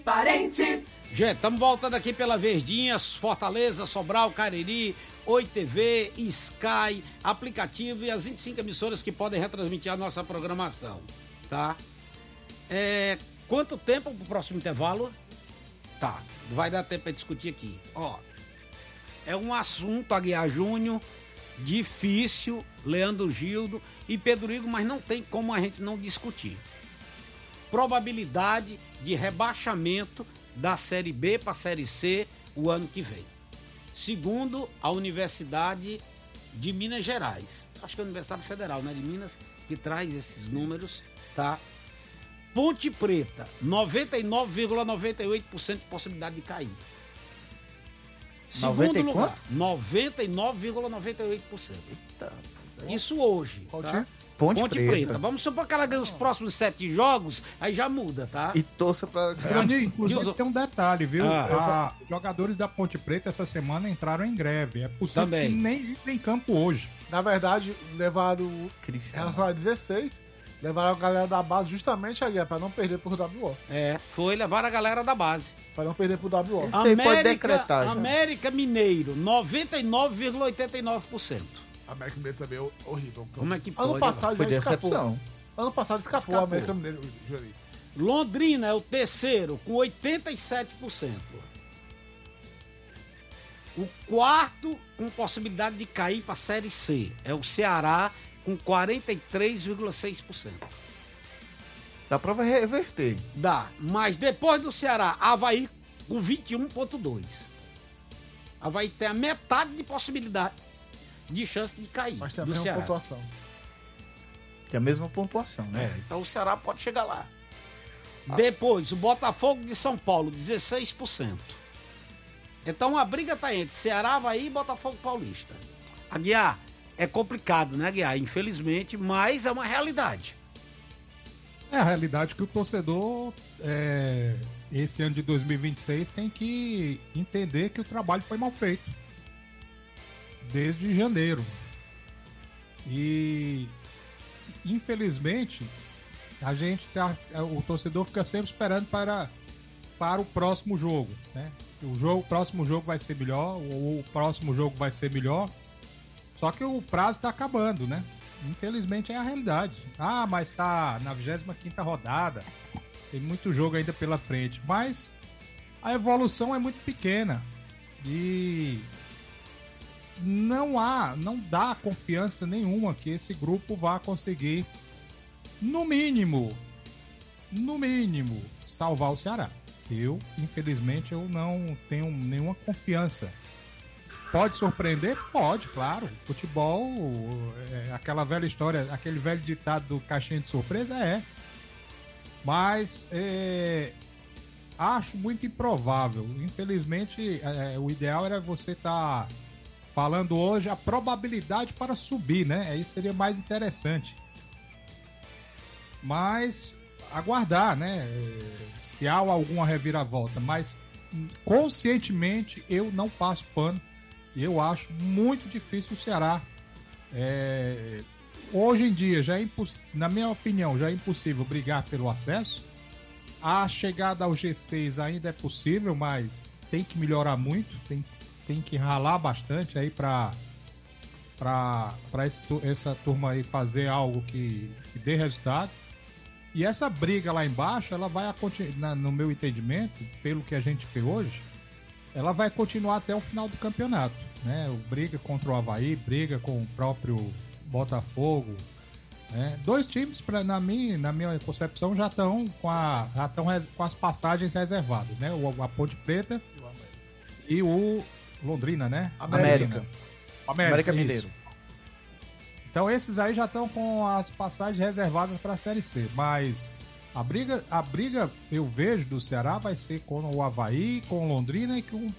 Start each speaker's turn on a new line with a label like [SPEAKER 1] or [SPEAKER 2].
[SPEAKER 1] Parente.
[SPEAKER 2] Gente, estamos voltando aqui pela Verdinha, Fortaleza, Sobral, Cariri, Oi TV, Sky, aplicativo e as 25 emissoras que podem retransmitir a nossa programação, tá? Quanto tempo pro próximo intervalo? Tá, vai dar tempo para discutir aqui. Ó, é um assunto, Aguiar Júnior, difícil, Leandro Gildo e Pedro Igor, mas não tem como a gente não discutir. Probabilidade de rebaixamento da Série B para a Série C o ano que vem. Segundo a Universidade de Minas Gerais, acho que é a Universidade Federal, né, de Minas, que traz esses números, tá? Ponte Preta, 99,98% de possibilidade de cair. Segundo lugar, 99,98%. Isso hoje, tá?
[SPEAKER 3] Ponte Preta.
[SPEAKER 2] Vamos supor que ela ganha os próximos 7 jogos, aí já muda, tá?
[SPEAKER 3] E torça pra...
[SPEAKER 4] Inclusive tem um detalhe, viu? Jogadores da Ponte Preta essa semana entraram em greve. É possível que nem entre em campo hoje.
[SPEAKER 5] Na verdade, levaram em relação a 16, levaram a galera da base justamente ali, pra não perder pro WO.
[SPEAKER 2] Levar a galera da base.
[SPEAKER 5] Pra não perder pro WO.
[SPEAKER 3] Pode decretar já.
[SPEAKER 2] América Mineiro, 99,89%.
[SPEAKER 5] América Mineiro também é horrível.
[SPEAKER 2] Como é que pode?
[SPEAKER 5] Ano passado
[SPEAKER 3] foi
[SPEAKER 5] já escapou.
[SPEAKER 3] decepção.
[SPEAKER 5] Ano passado escapou a América Mineiro, Júlio.
[SPEAKER 2] Londrina é o terceiro, com 87%. O quarto, com possibilidade de cair para a Série C, é o Ceará, com 43,6%.
[SPEAKER 3] Dá pra reverter.
[SPEAKER 2] Dá, mas depois do Ceará, Avaí com 21,2%. Avaí tem a metade de possibilidade de chance de cair.
[SPEAKER 5] Mas tem a
[SPEAKER 2] do
[SPEAKER 5] mesma
[SPEAKER 2] Ceará.
[SPEAKER 5] pontuação.
[SPEAKER 3] Tem a mesma pontuação, né?
[SPEAKER 2] Então o Ceará pode chegar lá. Depois, o Botafogo de São Paulo, 16%. Então a briga tá entre Ceará, Avaí e Botafogo Paulista. Aguiar, é complicado, né, Aguiar? Infelizmente, mas é uma realidade.
[SPEAKER 4] É a realidade que o torcedor, esse ano de 2026, tem que entender que o trabalho foi mal feito. Desde janeiro. E infelizmente o torcedor fica sempre esperando para o próximo jogo, né? O próximo jogo vai ser melhor, o próximo jogo vai ser melhor. Só que o prazo está acabando, né? Infelizmente é a realidade. Mas tá na 25ª rodada. Tem muito jogo ainda pela frente, mas a evolução é muito pequena. E não dá confiança nenhuma que esse grupo vá conseguir, no mínimo, salvar o Ceará. Infelizmente, eu não tenho nenhuma confiança. Pode surpreender? Pode, claro. Futebol, aquela velha história, aquele velho ditado do caixinha de surpresa, Mas acho muito improvável. Infelizmente, o ideal era você estar falando hoje a probabilidade para subir, né? Aí seria mais interessante. Mas aguardar, né? Se há alguma reviravolta. Mas conscientemente eu não passo pano. Eu acho muito difícil o Ceará. Hoje em dia, na minha opinião, já é impossível brigar pelo acesso. A chegada ao G6 ainda é possível, mas tem que melhorar muito. Tem que ralar bastante aí para essa turma aí fazer algo que dê resultado. E essa briga lá embaixo, ela vai continuar, no meu entendimento, pelo que a gente vê hoje, ela vai continuar até o final do campeonato, né? Briga contra o Avaí, briga com o próprio Botafogo, né? Dois times, na minha concepção, já estão com as passagens reservadas, né? A Ponte Preta e o Londrina, né?
[SPEAKER 3] América Mineiro.
[SPEAKER 4] Então esses aí já estão com as passagens reservadas para a Série C, mas a briga eu vejo do Ceará vai ser com o Avaí, com o Londrina e com